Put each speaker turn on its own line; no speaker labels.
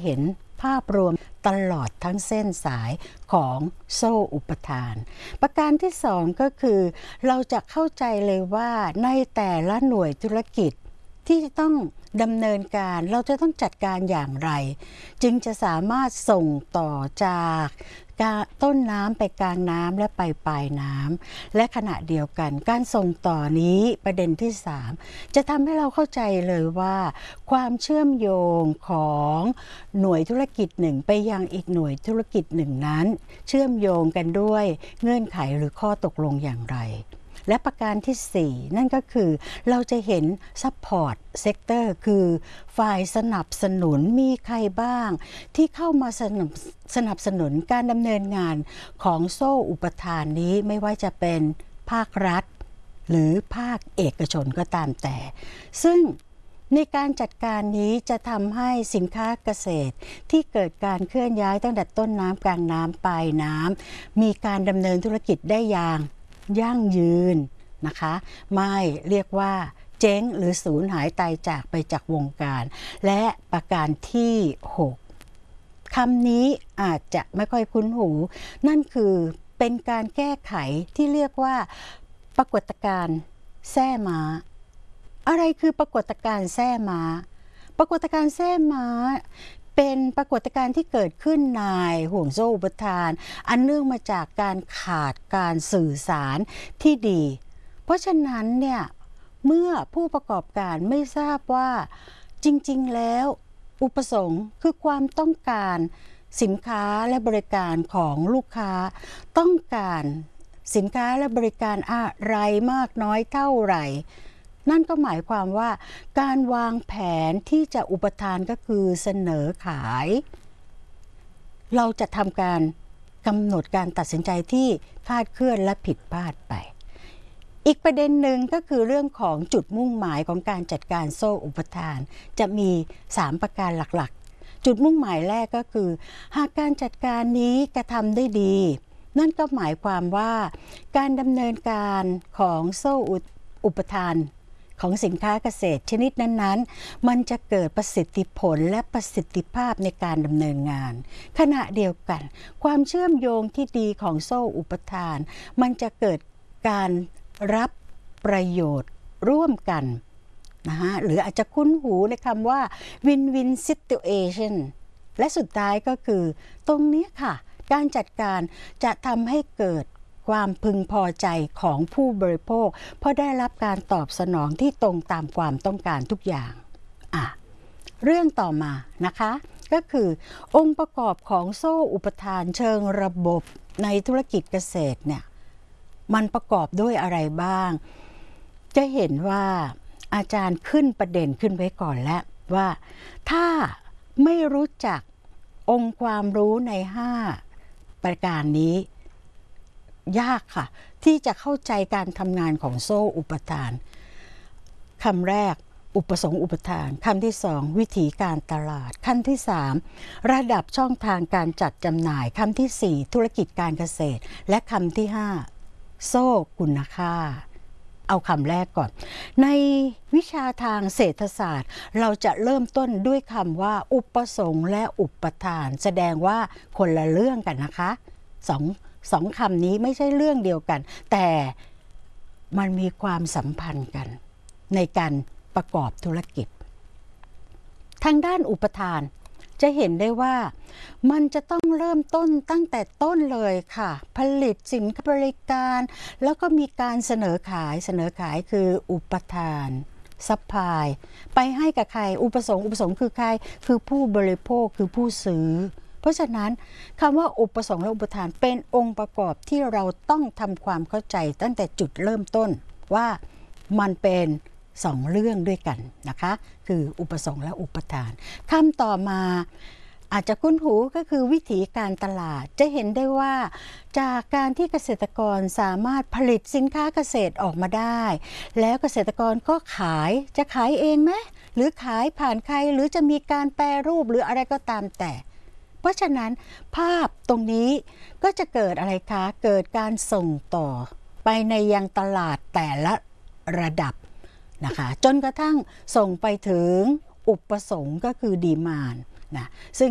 เห็นภาพรวมตลอดทั้งเส้นสายของโซ่อุปทานประการที่สองก็คือเราจะเข้าใจเลยว่าในแต่ละหน่วยธุรกิจที่จะต้องดำเนินการเราจะต้องจัดการอย่างไรจึงจะสามารถส่งต่อจากต้นน้ำไปกลางน้ำและไปปลายน้ำและขณะเดียวกันการส่งต่อนี้ประเด็นที่3จะทำให้เราเข้าใจเลยว่าความเชื่อมโยงของหน่วยธุรกิจหนึ่งไปยังอีกหน่วยธุรกิจหนึ่งนั้นเชื่อมโยงกันด้วยเงื่อนไขหรือข้อตกลงอย่างไรและประการที่4นั่นก็คือเราจะเห็น Support Sector คือฝ่ายสนับสนุนมีใครบ้างที่เข้ามาสนับสนุนการดำเนินงานของโซ่อุปทานนี้ไม่ว่าจะเป็นภาครัฐหรือภาคเอกชนก็ตามแต่ซึ่งในการจัดการนี้จะทำให้สินค้าเกษตรที่เกิดการเคลื่อนย้ายตั้งแต่ต้นน้ำกลางน้ำปลายน้ำมีการดำเนินธุรกิจได้อย่างยั่งยืนนะคะไม่เรียกว่าเจ๊งหรือสูญหายตายจากไปจากวงการและประการที่6คำนี้อาจจะไม่ค่อยคุ้นหูนั่นคือเป็นการแก้ไขที่เรียกว่าปรากฏการณ์แส้ม้าอะไรคือปรากฏการณ์แส้ม้าปรากฏการณ์แส้ม้าเป็นปรากฏการณ์ที่เกิดขึ้นในห่วงโซ่อุปทานอันเนื่องมาจากการขาดการสื่อสารที่ดีเพราะฉะนั้นเนี่ยเมื่อผู้ประกอบการไม่ทราบว่าจริงๆแล้วอุปสงค์คือความต้องการสินค้าและบริการของลูกค้าต้องการสินค้าและบริการอะไรมากน้อยเท่าไหร่นั่นก็หมายความว่าการวางแผนที่จะอุปทานก็คือเสนอขายเราจะทำการกำหนดการตัดสินใจที่คลาดเคลื่อนและผิดพลาดไปอีกประเด็นหนึ่งก็คือเรื่องของจุดมุ่งหมายของการจัดการโซ่อุปทานจะมี3ประการหลักๆจุดมุ่งหมายแรกก็คือหากการจัดการนี้กระทำได้ดีนั่นก็หมายความว่าการดำเนินการของโซ่อุปทานของสินค้าเกษตรชนิดนั้นๆมันจะเกิดประสิทธิผลและประสิทธิภาพในการดำเนินงานขณะเดียวกันความเชื่อมโยงที่ดีของโซ่อุปทานมันจะเกิดการรับประโยชน์ร่วมกันนะฮะหรืออาจจะคุ้นหูในคำว่า win-win situation และสุดท้ายก็คือตรงนี้ค่ะการจัดการจะทำให้เกิดความพึงพอใจของผู้บริโภคเพราะได้รับการตอบสนองที่ตรงตามความต้องการทุกอย่างเรื่องต่อมานะคะก็คือองค์ประกอบของโซ่อุปทานเชิงระบบในธุรกิจเกษตรเนี่ยมันประกอบด้วยอะไรบ้างจะเห็นว่าอาจารย์ขึ้นประเด็นขึ้นไว้ก่อนแล้วว่าถ้าไม่รู้จักองค์ความรู้ใน5ประการนี้ยากค่ะที่จะเข้าใจการทำงานของโซ่อุปทานคำแรกอุปสงค์อุปทานคำที่2วิธีการตลาดคำที่3ระดับช่องทางการจัดจำหน่ายคำที่4ธุรกิจการเกษตรและคำที่5โซ่คุณค่าเอาคำแรกก่อนในวิชาทางเศรษฐศาสตร์เราจะเริ่มต้นด้วยคำว่าอุปสงค์และอุปทานแสดงว่าคนละเรื่องกันนะคะสองคำนี้ไม่ใช่เรื่องเดียวกันแต่มันมีความสัมพันธ์กันในการประกอบธุรกิจทางด้านอุปทานจะเห็นได้ว่ามันจะต้องเริ่มต้นตั้งแต่ต้นเลยค่ะผลิตสินค้าบริการแล้วก็มีการเสนอขายคืออุปทานซัพพลายไปให้กับใครอุปสงค์คือใครคือผู้บริโภคคือผู้ซื้อเพราะฉะนั้นคำว่าอุปสงค์และอุปทานเป็นองค์ประกอบที่เราต้องทำความเข้าใจตั้งแต่จุดเริ่มต้นว่ามันเป็น2เรื่องด้วยกันนะคะคืออุปสงค์และอุปทานคำต่อมาอาจจะคุ้นหูก็คือวิธีการตลาดจะเห็นได้ว่าจากการที่เกษตรกรสามารถผลิตสินค้าเกษตรออกมาได้แล้วเกษตรกรก็จะขายเองไหมหรือขายผ่านใครหรือจะมีการแปรรูปหรืออะไรก็ตามแต่เพราะฉะนั้นภาพตรงนี้ก็จะเกิดอะไรคะเกิดการส่งต่อไปในยังตลาดแต่ละระดับนะคะจนกระทั่งส่งไปถึงอุปสงค์ก็คือดีมานด์นะซึ่ง